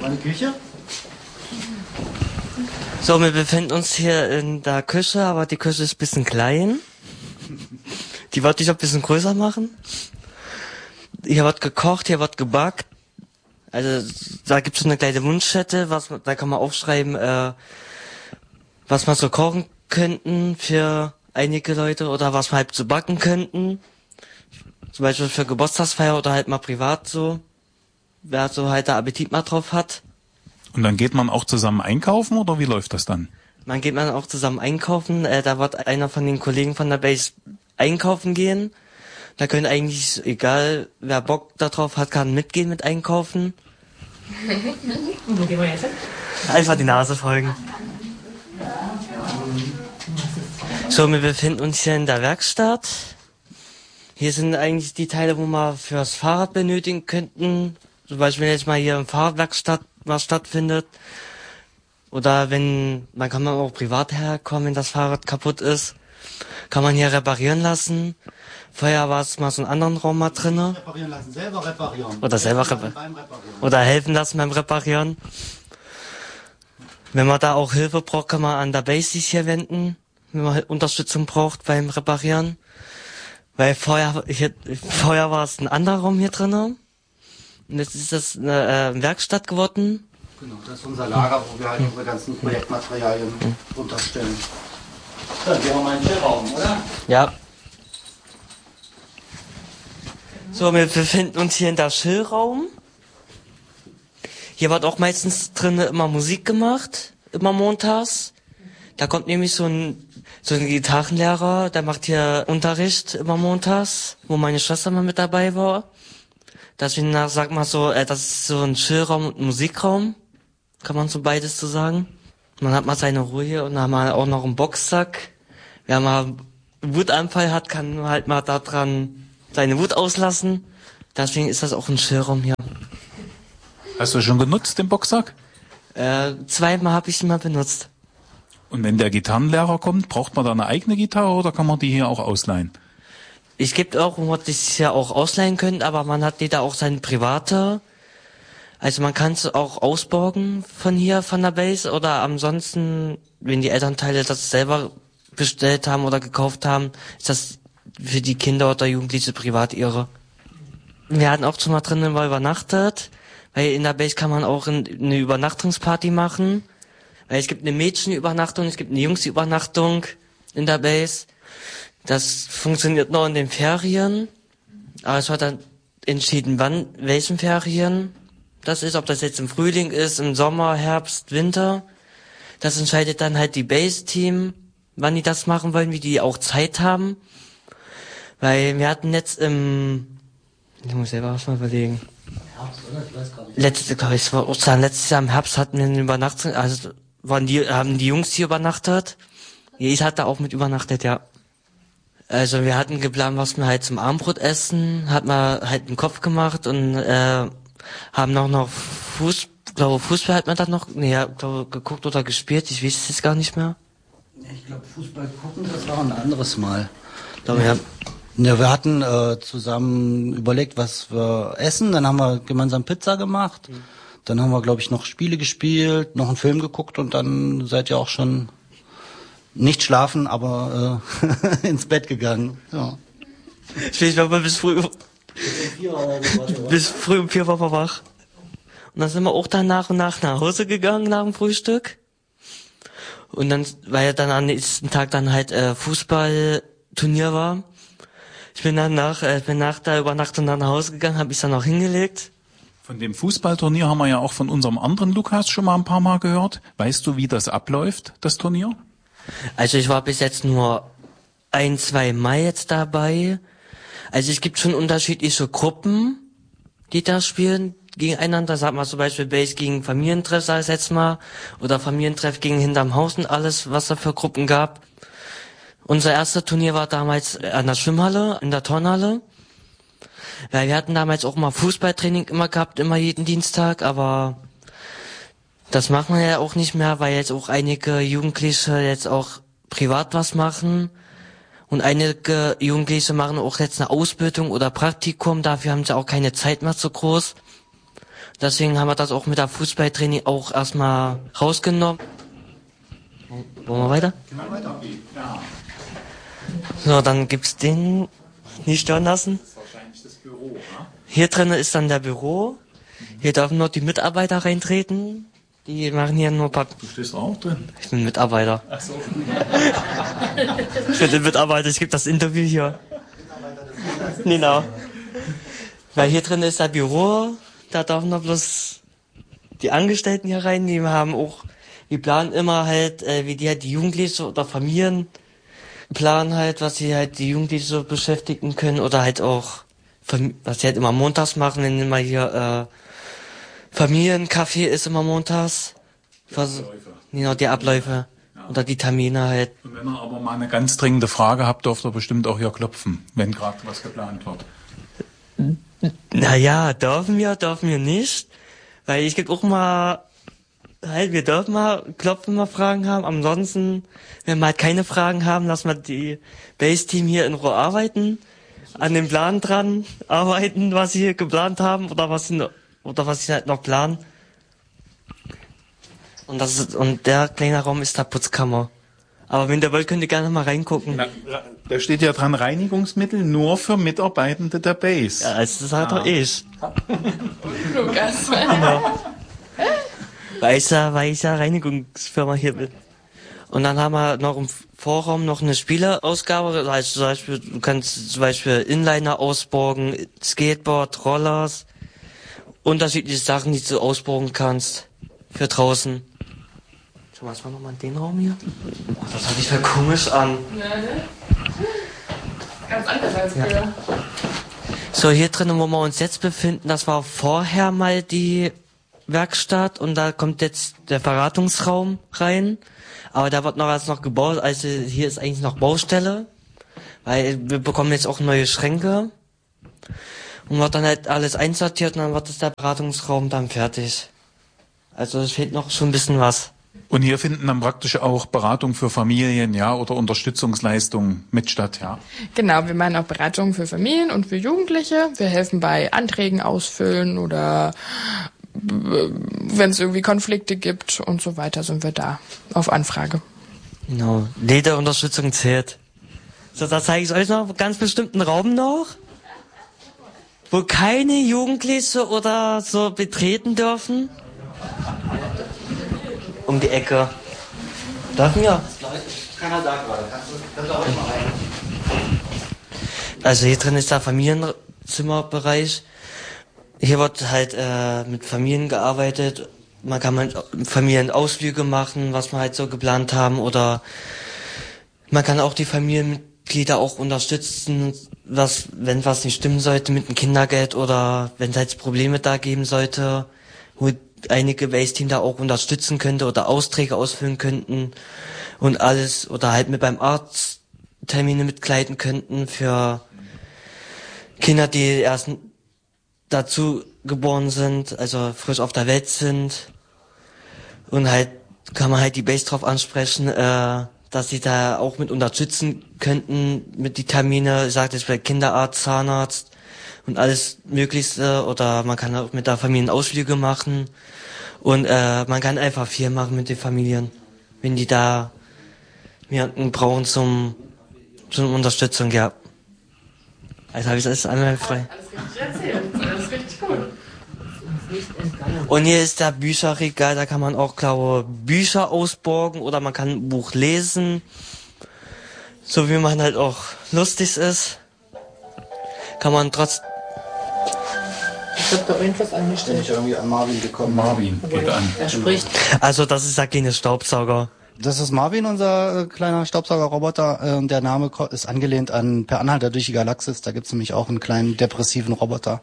Eine Küche? So, wir befinden uns hier in der Küche, aber die Küche ist ein bisschen klein. Die wollte ich auch ein bisschen größer machen. Hier wird gekocht, hier wird gebackt. Also da gibt es so eine kleine Wunschstätte, da kann man aufschreiben, was wir so kochen könnten für einige Leute oder was wir halt so backen könnten. Zum Beispiel für Geburtstagsfeier oder halt mal privat so. Wer so halt da Appetit mal drauf hat. Und dann geht man auch zusammen einkaufen oder wie läuft das dann? Man geht auch zusammen einkaufen. Da wird einer von den Kollegen von der Base einkaufen gehen. Da können eigentlich, egal wer Bock darauf hat, kann mitgehen mit einkaufen. Wo gehen wir jetzt hin? Einfach die Nase folgen. So, wir befinden uns hier in der Werkstatt. Hier sind eigentlich die Teile, wo wir fürs Fahrrad benötigen könnten. Zum Beispiel wenn jetzt mal hier im Fahrradwerkstatt was stattfindet. Oder man kann auch privat herkommen, wenn das Fahrrad kaputt ist. Kann man hier reparieren lassen. Vorher war es mal so einen anderen Raum mal drinne. Reparieren lassen, selber reparieren. Oder selber reparieren. Oder helfen lassen beim Reparieren. Wenn man da auch Hilfe braucht, kann man an der Base sich hier wenden, wenn man Unterstützung braucht beim Reparieren. Weil vorher war es ein anderer Raum hier drinne. Und jetzt ist das eine Werkstatt geworden. Genau, das ist unser Lager, wo wir halt unsere ganzen Projektmaterialien runterstellen. Dann gehen wir mal in den Raum, oder? Ja. So, wir befinden uns hier in der Chillraum. Hier wird auch meistens drinnen immer Musik gemacht, immer montags. Da kommt nämlich so ein Gitarrenlehrer, der macht hier Unterricht immer montags, wo meine Schwester mal mit dabei war. Deswegen sagt man so, das ist so ein Chillraum und ein Musikraum. Kann man so beides so sagen. Man hat mal seine Ruhe hier und dann haben wir auch noch einen Boxsack. Wer mal einen Wutanfall hat, kann halt mal da dran seine Wut auslassen. Deswegen ist das auch ein Chillraum hier. Hast du schon genutzt, den Boxsack? 2-mal habe ich ihn mal benutzt. Und wenn der Gitarrenlehrer kommt, braucht man da eine eigene Gitarre oder kann man die hier auch ausleihen? Es gibt auch, wo man das ja auch ausleihen können, aber man hat da auch seine private. Also man kann es auch ausborgen von hier, von der Base, oder ansonsten, wenn die Elternteile das selber bestellt haben oder gekauft haben, ist das für die Kinder oder Jugendliche privat ihre. Wir hatten auch schon mal drinnen mal übernachtet, weil in der Base kann man auch eine Übernachtungsparty machen. Weil es gibt eine Mädchenübernachtung, es gibt eine Jungsübernachtung in der Base. Das funktioniert nur in den Ferien. Aber es wird dann entschieden, welchen Ferien das ist. Ob das jetzt im Frühling ist, im Sommer, Herbst, Winter. Das entscheidet dann halt die Base-Team, wann die das machen wollen, wie die auch Zeit haben. Weil wir hatten jetzt ich muss selber was mal überlegen. Herbst, oder? Ich weiß gar nicht. Letztes Jahr im Herbst hatten wir eine Übernachtung, also haben die Jungs hier übernachtet. Ich hatte auch mit übernachtet, ja. Also wir hatten geplant, was wir halt zum Abendbrot essen, hat man halt einen Kopf gemacht und haben noch Fußball hat man dann noch, geguckt oder gespielt, ich weiß es jetzt gar nicht mehr. Ich glaube, Fußball gucken, das war ein anderes Mal. Ja. Ja, wir hatten zusammen überlegt, was wir essen, dann haben wir gemeinsam Pizza gemacht, dann haben wir, glaube ich, noch Spiele gespielt, noch einen Film geguckt und dann seid ihr auch schon nicht schlafen, aber ins Bett gegangen. Ja. Ich war mal bis früh um 4 war wir wach. Und dann sind wir auch dann nach und nach Hause gegangen nach dem Frühstück. Und dann, weil ja dann am nächsten Tag dann halt Fußballturnier war. Ich bin nach der Übernachtung dann nach Hause gegangen, habe ich dann auch hingelegt. Von dem Fußballturnier haben wir ja auch von unserem anderen Lukas schon mal ein paar Mal gehört. Weißt du, wie das abläuft, das Turnier? Also ich war bis jetzt nur 1-2 Mal jetzt dabei. Also es gibt schon unterschiedliche Gruppen, die da spielen gegeneinander. Sag mal zum Beispiel Base gegen Familientreff, sag ich jetzt mal. Oder Familientreff gegen hinterm Haus und alles, was da für Gruppen gab. Unser erstes Turnier war damals an der Schwimmhalle, in der Turnhalle. Weil wir hatten damals auch mal Fußballtraining immer gehabt, immer jeden Dienstag, aber das macht man ja auch nicht mehr, weil jetzt auch einige Jugendliche jetzt auch privat was machen. Und einige Jugendliche machen auch jetzt eine Ausbildung oder Praktikum, dafür haben sie auch keine Zeit mehr so groß. Deswegen haben wir das auch mit der Fußballtraining auch erstmal rausgenommen. Wollen wir weiter? So, dann gibt's den nicht stören lassen. Das ist wahrscheinlich das Büro, ne? Hier drinnen ist dann der Büro. Hier dürfen nur die Mitarbeiter reintreten. Die machen hier nur Du stehst auch drin. Ich bin Mitarbeiter. Ach so. Ich bin Mitarbeiter, ich gebe das Interview hier. Genau. Weil hier drin ist das Büro, da dürfen nur bloß die Angestellten hier rein, die planen immer halt, wie die halt die Jugendlichen oder Familien planen halt, was sie halt die Jugendlichen so beschäftigen können oder halt auch, was sie halt immer montags machen, wenn immer hier, Familiencafé ist immer montags. Genau, die Abläufe. Oder die Termine halt. Und wenn ihr aber mal eine ganz dringende Frage habt, dürft ihr bestimmt auch hier klopfen, wenn gerade was geplant wird. Naja, dürfen wir nicht. Weil ich krieg auch mal, halt, wir dürfen mal klopfen, mal Fragen haben. Ansonsten, wenn wir halt keine Fragen haben, lassen wir die Base-Team hier in Ruhe arbeiten. An dem Plan dran arbeiten, was sie hier geplant haben oder was sie halt noch planen. Und der kleine Raum ist der Putzkammer. Aber wenn ihr wollt, könnt ihr gerne mal reingucken. Na, da steht ja dran, Reinigungsmittel nur für Mitarbeitende der Base. Ja, also das sagt doch ich. Lukas. Weißer Reinigungsfirma hier bin. Und dann haben wir noch im Vorraum noch eine Spielerausgabe. Also zum Beispiel, du kannst zum Beispiel Inliner ausborgen, Skateboard, Rollers, unterschiedliche Sachen, die du ausborgen kannst für draußen. Was war nochmal in den Raum hier? Oh, das hört sich voll komisch an. Ja, ne? Ganz anders als früher. Ja. So, hier drinnen, wo wir uns jetzt befinden, das war vorher mal die Werkstatt und da kommt jetzt der Verratungsraum rein. Aber da wird noch was noch gebaut, also hier ist eigentlich noch Baustelle. Weil wir bekommen jetzt auch neue Schränke. Und wird dann halt alles einsortiert und dann wird der Beratungsraum dann fertig. Also es fehlt noch schon ein bisschen was. Und hier finden dann praktisch auch Beratung für Familien, ja, oder Unterstützungsleistungen mit statt, ja? Genau, wir machen auch Beratungen für Familien und für Jugendliche. Wir helfen bei Anträgen ausfüllen oder wenn es irgendwie Konflikte gibt und so weiter, sind wir da auf Anfrage. Genau, jede Unterstützung zählt. So, da zeige ich euch noch einen ganz bestimmten Raum noch, wo keine Jugendliche oder so betreten dürfen. Um die Ecke. Dürfen wir? Keiner da gerade. Kannst du auch mal rein. Also hier drin ist der Familienzimmerbereich. Hier wird halt mit Familien gearbeitet. Man kann Familienausflüge machen, was wir halt so geplant haben. Oder man kann auch die Familienmitglieder auch unterstützen, wenn was nicht stimmen sollte mit dem Kindergeld oder wenn es halt Probleme da geben sollte, wo einige Base-Team da auch unterstützen könnte oder Austräge ausfüllen könnten und alles oder halt mit beim Arzt Termine mitgleiten könnten für Kinder, die erst dazu geboren sind, also frisch auf der Welt sind und halt kann man halt die Base drauf ansprechen, dass sie da auch mit unterstützen könnten mit die Termine, ich sagte jetzt bei Kinderarzt, Zahnarzt und alles Möglichste oder man kann auch mit der Familie Ausflüge machen und man kann einfach viel machen mit den Familien, wenn die da jemanden brauchen zum Unterstützung, ja. Also habe ich das einmal frei. Alles richtig erzählt, das ist richtig cool. Und hier ist der Bücherregal, da kann man auch, glaube ich, Bücher ausborgen oder man kann ein Buch lesen, so wie man halt auch lustig ist, kann man trotz... Ich hab da irgendwas angestellt. Bin ich irgendwie an Marvin gekommen. Marvin, geht an. Er spricht. Also das ist ja keine Staubsauger. Das ist Marvin, unser kleiner Staubsaugerroboter. Der Name ist angelehnt an Per Anhalter durch die Galaxis. Da gibt's nämlich auch einen kleinen depressiven Roboter.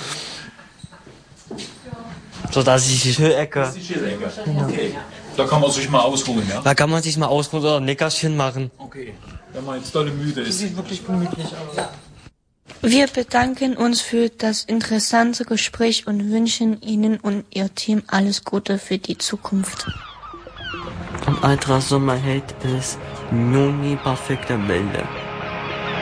So, das ist die Schillecke. Das ist die Schillecke. Okay. Da kann man sich mal ausruhen, ja? Da kann man sich mal ausruhen oder ein Nickerchen machen. Okay. Wenn man jetzt dolle müde ist. Sieht wirklich gemütlich aus. Wir bedanken uns für das interessante Gespräch und wünschen Ihnen und Ihr Team alles Gute für die Zukunft. Und Ultra Sommerheld ist Juni perfekte Bilder.